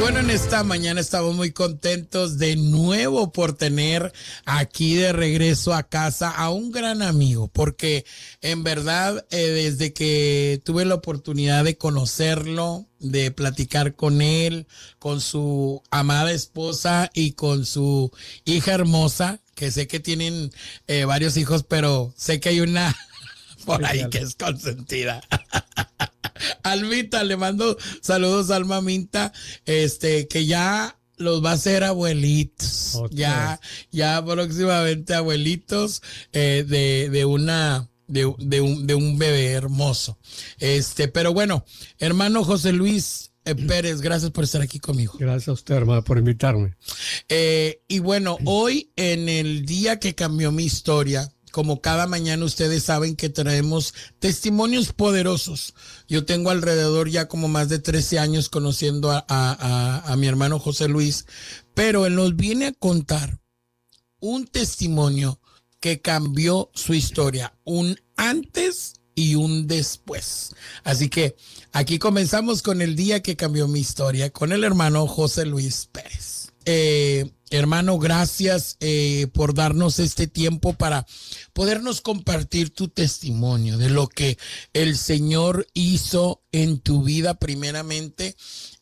Bueno, en esta mañana estamos muy contentos de nuevo por tener aquí de regreso a casa a un gran amigo, porque en verdad desde que tuve la oportunidad de conocerlo, de platicar con él, con su amada esposa y con su hija hermosa, que sé que tienen varios hijos, pero sé que hay una por ahí que es consentida. Almita, le mando saludos a Alma Minta, que ya los va a hacer abuelitos, okay. ya próximamente abuelitos de un bebé hermoso. Pero bueno, hermano José Luis Pérez, gracias por estar aquí conmigo. Gracias a usted, hermano, por invitarme. Y bueno, hoy en el día que cambió mi historia, como cada mañana ustedes saben que traemos testimonios poderosos. Yo tengo alrededor ya como más de 13 años conociendo a mi hermano José Luis, pero él nos viene a contar un testimonio que cambió su historia, un antes y un después. Así que aquí comenzamos con el día que cambió mi historia, con el hermano José Luis Pérez. Hermano, gracias por darnos este tiempo para podernos compartir tu testimonio de lo que el Señor hizo en tu vida primeramente.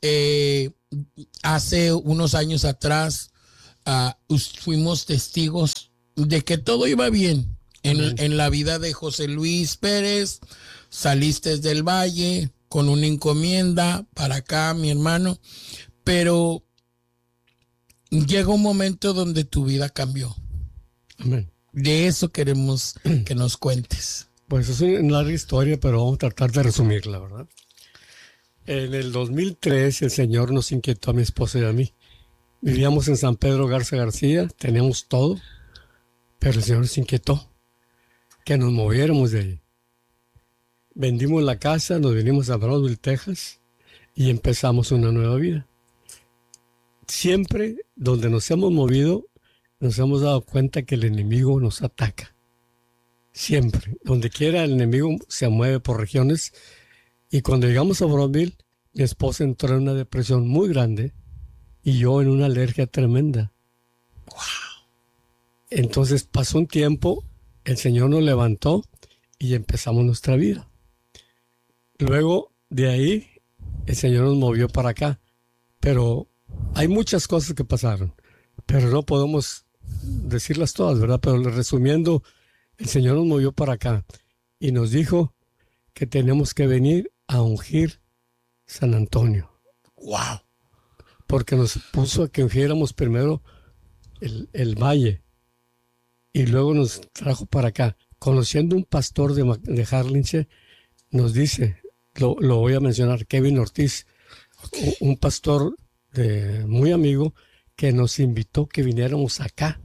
Hace unos años atrás fuimos testigos de que todo iba bien en la vida de José Luis Pérez. Saliste del valle con una encomienda para acá, mi hermano, pero llega un momento donde tu vida cambió. Amén. De eso queremos que nos cuentes. Pues es una larga historia, pero vamos a tratar de resumirla, ¿verdad? En el 2003 el Señor nos inquietó a mi esposa y a mí. Vivíamos en San Pedro Garza García, teníamos todo, pero el Señor nos inquietó que nos moviéramos de ahí. Vendimos la casa, nos vinimos a Brownsville, Texas, y empezamos una nueva vida. Siempre donde nos hemos movido, nos hemos dado cuenta que el enemigo nos ataca. Siempre. Donde quiera el enemigo se mueve por regiones. Y cuando llegamos a Brownsville, mi esposa entró en una depresión muy grande y yo en una alergia tremenda. ¡Wow! Entonces pasó un tiempo, el Señor nos levantó y empezamos nuestra vida. Luego de ahí, el Señor nos movió para acá. Pero hay muchas cosas que pasaron, pero no podemos decirlas todas, ¿verdad? Pero resumiendo, el Señor nos movió para acá y nos dijo que tenemos que venir a ungir San Antonio. ¡Wow! Porque nos puso a que ungiéramos primero el valle y luego nos trajo para acá. Conociendo un pastor de Harlingen, nos dice, lo voy a mencionar, Kevin Ortiz, okay, un pastor muy amigo, que nos invitó que viniéramos acá.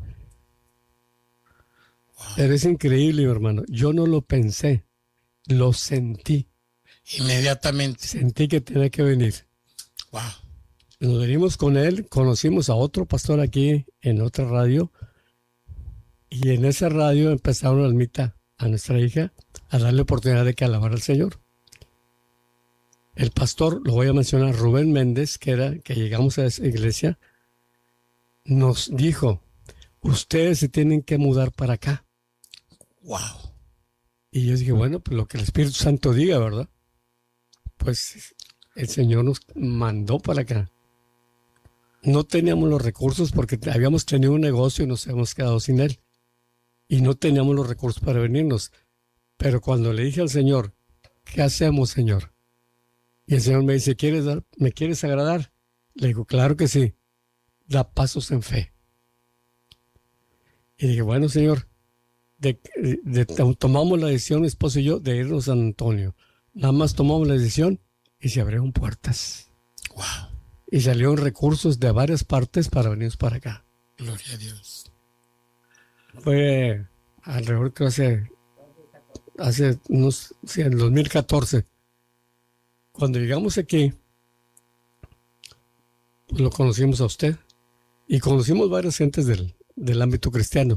Wow. Pero es increíble, mi hermano. Yo no lo pensé, lo sentí. Inmediatamente. Sentí que tenía que venir. Wow. Nos venimos con él, conocimos a otro pastor aquí en otra radio, y en esa radio empezaron Almita, a nuestra hija, a darle oportunidad de que alabara al Señor. El pastor, lo voy a mencionar, Rubén Méndez, que llegamos a esa iglesia, nos dijo, ustedes se tienen que mudar para acá. Wow. Y yo dije, bueno, pues lo que el Espíritu Santo diga, ¿verdad? Pues el Señor nos mandó para acá. No teníamos los recursos porque habíamos tenido un negocio y nos habíamos quedado sin él. Y no teníamos los recursos para venirnos. Pero cuando le dije al Señor, ¿qué hacemos, Señor? Y el Señor me dice, ¿me quieres agradar? Le digo, claro que sí. Da pasos en fe. Y dije, bueno, Señor, tomamos la decisión, mi esposo y yo, de irnos a San Antonio. Nada más tomamos la decisión y se abrieron puertas. Wow. Y salieron recursos de varias partes para venirnos para acá. Gloria a Dios. Fue alrededor, creo, hace unos, sí, en el 2014. Cuando llegamos aquí, pues lo conocimos a usted y conocimos varias gentes del ámbito cristiano.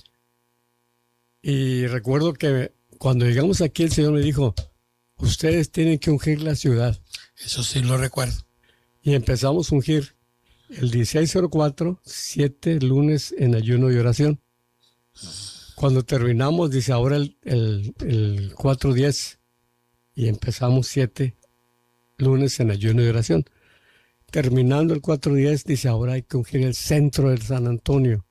Y recuerdo que cuando llegamos aquí el Señor me dijo, ustedes tienen que ungir la ciudad. Eso sí lo recuerdo. Y empezamos a ungir el 1604, 7 lunes en ayuno y oración. Cuando terminamos, dice ahora el 4:10 y empezamos 7 lunes en ayuno y oración. Terminando el 4:10, dice ahora hay que ungir el centro de San Antonio.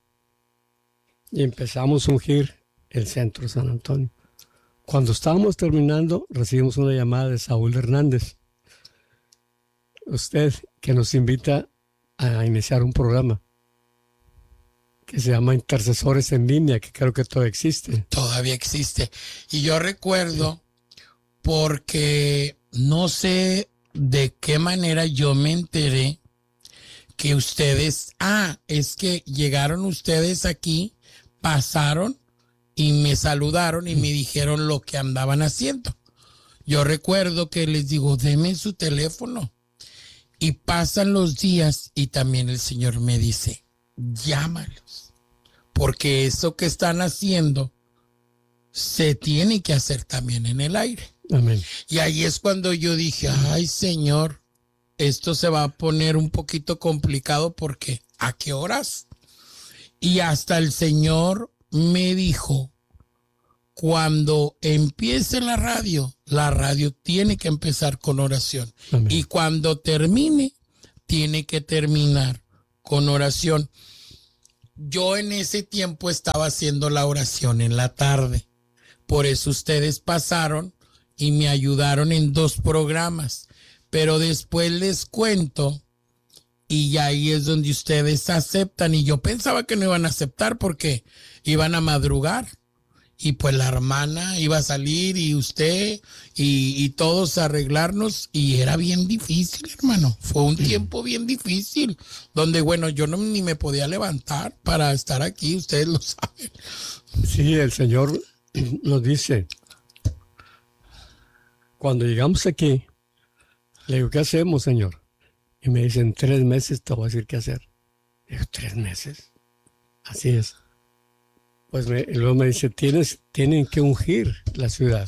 Y empezamos a ungir el centro de San Antonio. Cuando estábamos terminando, recibimos una llamada de Saúl Hernández. Usted que nos invita a iniciar un programa que se llama Intercesores en Línea, que creo que todavía existe. Todavía existe. Y yo recuerdo, porque no sé de qué manera yo me enteré que ustedes, es que llegaron ustedes aquí, pasaron y me saludaron y me dijeron lo que andaban haciendo. Yo recuerdo que les digo, deme su teléfono. Y pasan los días y también el Señor me dice, llámalos, porque eso que están haciendo se tiene que hacer también en el aire. Amén. Y ahí es cuando yo dije, ay Señor, esto se va a poner un poquito complicado porque ¿a qué horas? Y hasta el Señor me dijo, cuando empiece la radio tiene que empezar con oración. Amén. Y cuando termine, tiene que terminar con oración. Yo en ese tiempo estaba haciendo la oración en la tarde. Por eso ustedes pasaron y me ayudaron en 2 programas. Pero después les cuento y ahí es donde ustedes aceptan. Y yo pensaba que no iban a aceptar porque iban a madrugar. Y pues la hermana iba a salir y usted y todos a arreglarnos y era bien difícil, hermano. Fue un tiempo bien difícil, donde bueno, yo ni me podía levantar para estar aquí, ustedes lo saben. Sí, el Señor nos dice, cuando llegamos aquí, le digo, ¿qué hacemos, Señor? Y me dicen, 3 meses te voy a decir qué hacer. Digo, 3 meses. Así es. Pues luego me dice, tienen que ungir la ciudad.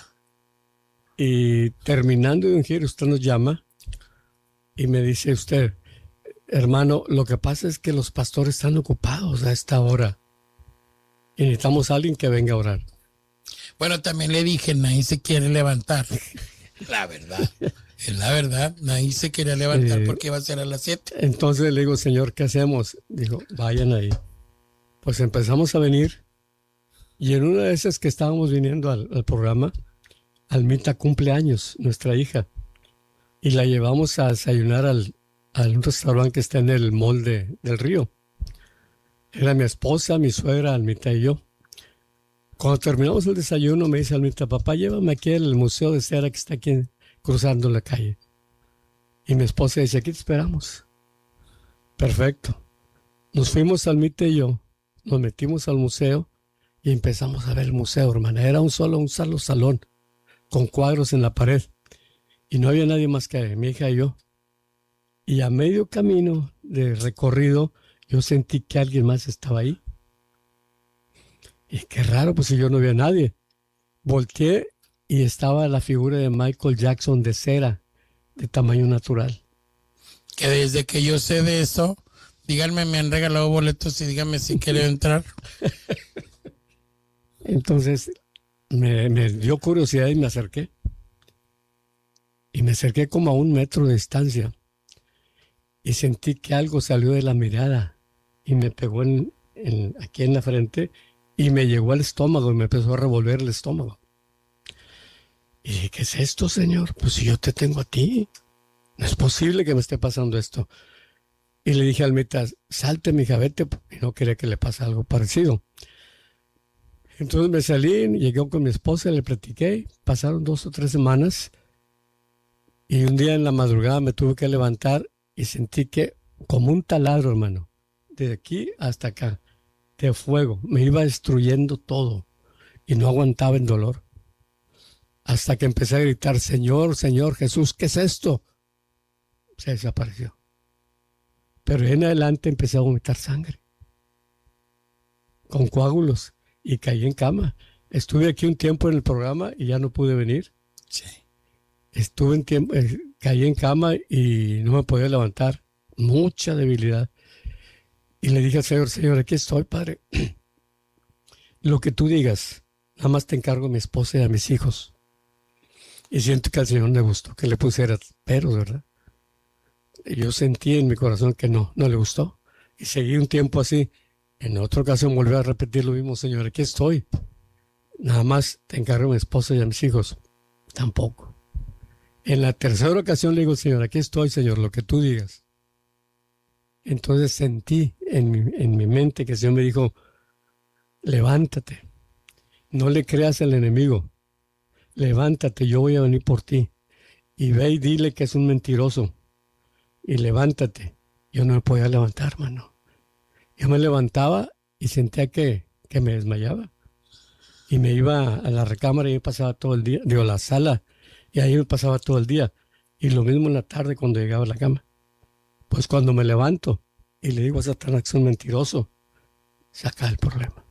Y terminando de ungir, usted nos llama y me dice usted, hermano, lo que pasa es que los pastores están ocupados a esta hora y necesitamos a alguien que venga a orar. Bueno, también le dije, nadie se quiere levantar. La verdad, es la verdad, nadie se quería levantar porque iba a ser a las 7. Entonces le digo, Señor, ¿qué hacemos? Dijo, vayan ahí. Pues empezamos a venir y en una de esas que estábamos viniendo al programa, Almita cumple años, nuestra hija, y la llevamos a desayunar a un restaurante que está en el mall del Río. Era mi esposa, mi suegra, Almita y yo. Cuando terminamos el desayuno me dice Almita, papá, llévame aquí al museo de cera que está aquí cruzando la calle. Y mi esposa dice, aquí te esperamos. Perfecto. Nos fuimos Almita y yo. Nos metimos al museo y empezamos a ver el museo, hermana. Era un solo salón con cuadros en la pared. Y no había nadie más que mi hija y yo. Y a medio camino de recorrido, yo sentí que alguien más estaba ahí. Y qué raro, pues si yo no vi a nadie. Volteé y estaba la figura de Michael Jackson de cera, de tamaño natural. Que desde que yo sé de eso... Díganme, me han regalado boletos y díganme si quiero entrar. Entonces me dio curiosidad y me acerqué. Y me acerqué como a 1 metro de distancia. Y sentí que algo salió de la mirada y me pegó aquí en la frente y me llegó al estómago y me empezó a revolver el estómago. Y dije, ¿qué es esto, Señor? Pues si yo te tengo a ti, no es posible que me esté pasando esto. Y le dije a Almita, salte, mija, vete, porque no quería que le pase algo parecido. Entonces me salí, llegué con mi esposa, le platiqué, pasaron 2 o 3 semanas y un día en la madrugada me tuve que levantar y sentí que como un taladro, hermano, de aquí hasta acá, de fuego, me iba destruyendo todo y no aguantaba el dolor. Hasta que empecé a gritar, Señor, Señor Jesús, ¿qué es esto? Se desapareció. Pero en adelante empecé a vomitar sangre con coágulos y caí en cama. Estuve aquí un tiempo en el programa y ya no pude venir. Sí. Estuve caí en cama y no me podía levantar, mucha debilidad. Y le dije al Señor, Señor, aquí estoy, Padre. Lo que tú digas, nada más te encargo a mi esposa y a mis hijos. Y siento que al Señor le gustó que le pusiera peros, ¿verdad? Y yo sentí en mi corazón que no le gustó. Y seguí un tiempo así. En otra ocasión volví a repetir lo mismo, Señor, aquí estoy. Nada más te encargo a mi esposa y a mis hijos. Tampoco. En la tercera ocasión le digo, Señor, aquí estoy, Señor, lo que tú digas. Entonces sentí en mi mente que el Señor me dijo, levántate, no le creas al enemigo, levántate, yo voy a venir por ti. Y ve y dile que es un mentiroso. Y levántate. Yo no me podía levantar, hermano. Yo me levantaba y sentía que me desmayaba. Y me iba a la recámara y me pasaba todo el día, digo, a la sala, y ahí me pasaba todo el día. Y lo mismo en la tarde cuando llegaba a la cama. Pues cuando me levanto y le digo a Satanás que es un mentiroso, se acaba el problema.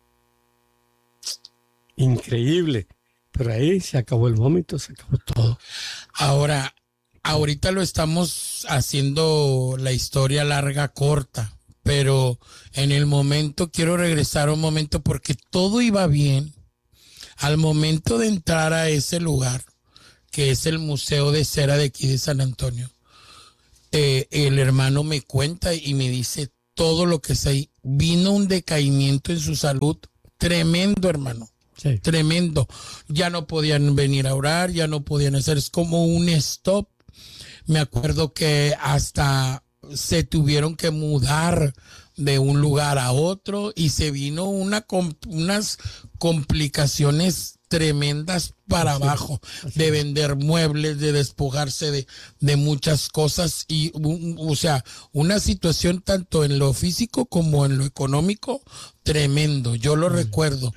Increíble. Pero ahí se acabó el vómito, se acabó todo. Ahora, ahorita lo estamos haciendo la historia larga, corta, pero en el momento, quiero regresar a un momento porque todo iba bien. Al momento de entrar a ese lugar, que es el Museo de Cera de aquí de San Antonio, el hermano me cuenta y me dice todo lo que es ahí. Vino un decaimiento en su salud tremendo, hermano. Sí. Tremendo. Ya no podían venir a orar, ya no podían hacer, es como un stop. Me acuerdo que hasta se tuvieron que mudar de un lugar a otro y se vino unas complicaciones tremendas para abajo, de vender muebles, de despojarse de muchas cosas y, o sea, una situación tanto en lo físico como en lo económico tremendo, yo lo recuerdo.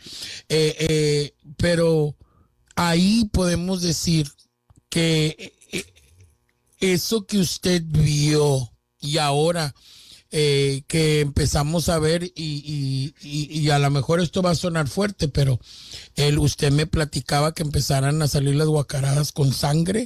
Pero ahí podemos decir que eso que usted vio y ahora que empezamos a ver y a lo mejor esto va a sonar fuerte, pero usted me platicaba que empezaran a salir las guacaradas con sangre,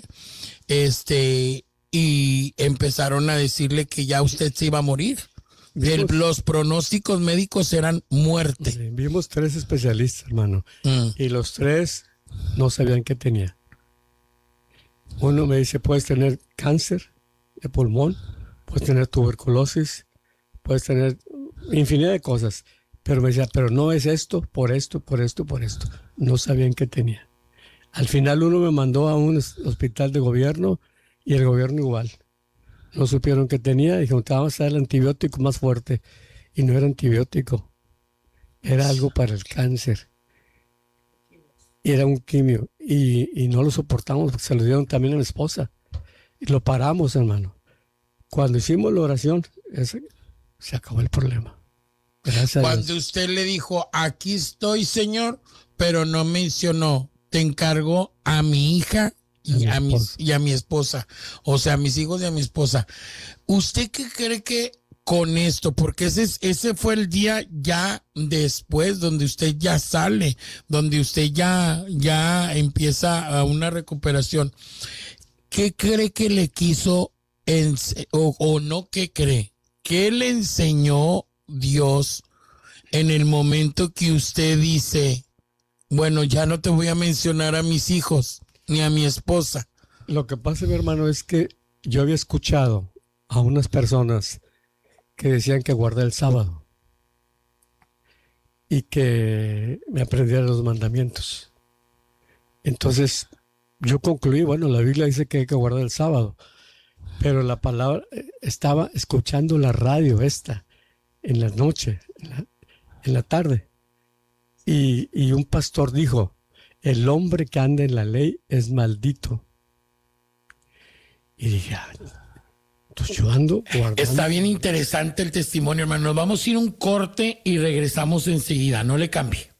y empezaron a decirle que ya usted se iba a morir. Los pronósticos médicos eran muerte. Sí, vimos 3 especialistas, hermano, y los 3 no sabían qué tenía. Uno me dice, puedes tener cáncer de pulmón, puedes tener tuberculosis, puedes tener infinidad de cosas. Pero me decía, pero no es esto, por esto, por esto, por esto. No sabían qué tenía. Al final uno me mandó a un hospital de gobierno y el gobierno igual. No supieron qué tenía. Dijeron, te vamos a dar el antibiótico más fuerte. Y no era antibiótico. Era algo para el cáncer. Y era un quimio. Y no lo soportamos porque se lo dieron también a mi esposa. Y lo paramos, hermano. Cuando hicimos la oración, se acabó el problema. Gracias a Dios. Cuando usted le dijo, aquí estoy, Señor, pero no mencionó, te encargo a mi hija y a mi esposa, o sea, a mis hijos y a mi esposa. ¿Usted qué cree que con esto, porque ese fue el día ya después donde usted ya sale, donde usted ya empieza a una recuperación? ¿Qué cree que le quiso o no qué cree? ¿Qué le enseñó Dios en el momento que usted dice, bueno, ya no te voy a mencionar a mis hijos ni a mi esposa? Lo que pasa, mi hermano, es que yo había escuchado a unas personas que decían que guardé el sábado y que me aprendiera los mandamientos. Entonces yo concluí, bueno, la Biblia dice que hay que guardar el sábado, pero la palabra, estaba escuchando la radio en la noche, en la tarde, y un pastor dijo, el hombre que anda en la ley es maldito. Y dije, entonces yo ando guardando. Está bien interesante el testimonio, hermano. Nos vamos a ir a un corte y regresamos enseguida, no le cambie.